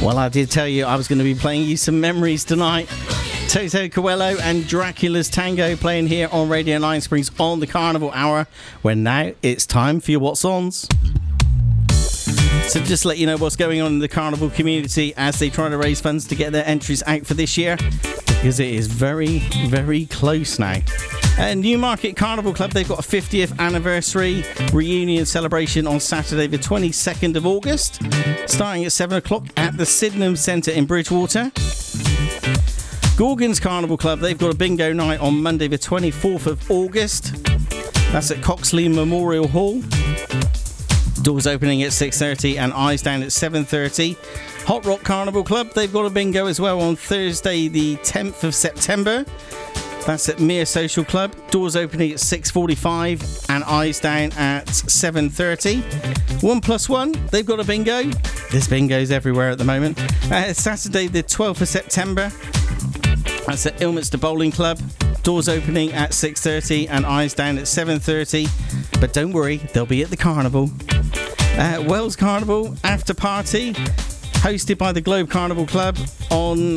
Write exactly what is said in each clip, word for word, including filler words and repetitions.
Well, I did tell you I was going to be playing you some memories tonight. Toto Coelho and Dracula's Tango playing here on Radio Nine Springs on the Carnival Hour, where now it's time for your What's Ons. So just to let you know what's going on in the Carnival community as they try to raise funds to get their entries out for this year, because it is very, very close now. Uh, Newmarket Carnival Club, they've got a fiftieth anniversary reunion celebration on Saturday the twenty-second of August, starting at seven o'clock at the Sydenham Centre in Bridgewater. Gorgon's Carnival Club, they've got a bingo night on Monday the twenty-fourth of August. That's at Coxley Memorial Hall. Doors opening at six thirty and eyes down at seven thirty. Hot Rock Carnival Club, they've got a bingo as well on Thursday the tenth of September. That's at Mere Social Club. Doors opening at six forty-five and eyes down at seven thirty. One plus one, they've got a bingo. There's bingos everywhere at the moment. Uh, Saturday the twelfth of September. That's at Ilminster Bowling Club. Doors opening at six thirty and eyes down at seven thirty. But don't worry, they'll be at the Carnival. Uh, Wells Carnival After Party, hosted by the Globe Carnival Club on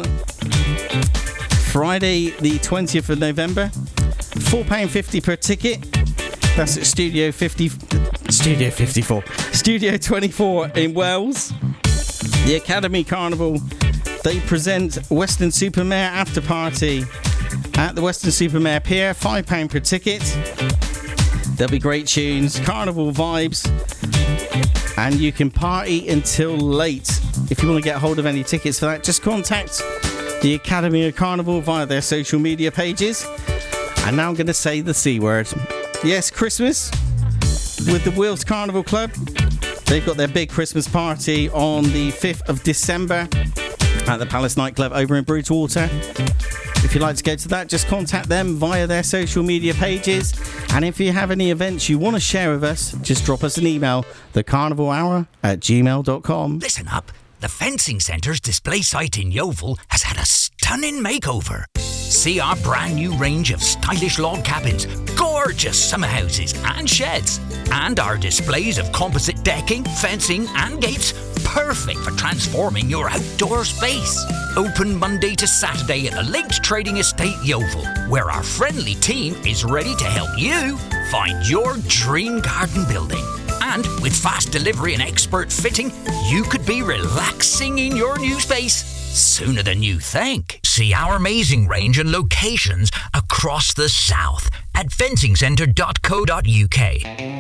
Friday the twentieth of November. four pounds fifty per ticket. That's at Studio fifty, Studio fifty-four, Studio twenty-four in Wells. The Academy Carnival, they present Western Supermare After Party at the Western Supermare Pier. five pounds per ticket. There'll be great tunes, carnival vibes, and you can party until late. If you want to get hold of any tickets for that, just contact the Academy of Carnival via their social media pages. And now I'm going to say the C word. Yes, Christmas with the Wills Carnival Club. They've got their big Christmas party on the fifth of December at the Palace Nightclub over in Bridgewater. If you'd like to go to that, just contact them via their social media pages. And if you have any events you want to share with us, just drop us an email, the carnival hour at gmail dot com. Listen up. The Fencing Centre's display site in Yeovil has had a stunning makeover. See our brand new range of stylish log cabins, gorgeous summer houses and sheds, and our displays of composite decking, fencing and gates, perfect for transforming your outdoor space. Open Monday to Saturday at the Lakes Trading Estate Yeovil, where our friendly team is ready to help you find your dream garden building. And with fast delivery and expert fitting, you could be relaxing in your new space sooner than you think. See our amazing range and locations across the south at fencing centre dot co dot uk.